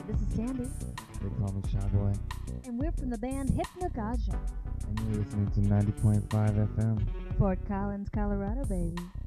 this is Candy, They call me Shy Boy. and we're from the band Hypnagogia, And you're listening to 90.5 FM. Fort Collins, Colorado, baby.